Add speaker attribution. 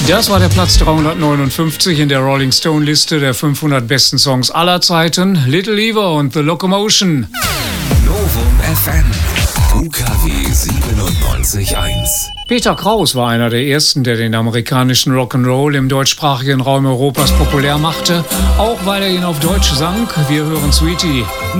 Speaker 1: Das war der Platz 359 in der Rolling Stone Liste der 500 besten Songs aller Zeiten. Little Eva und The Locomotion.
Speaker 2: Novum FM, UKW 97.1.
Speaker 1: Peter Kraus war einer der ersten, der den amerikanischen Rock'n'Roll im deutschsprachigen Raum Europas populär machte, auch weil er ihn auf Deutsch sang. Wir hören Sweetie.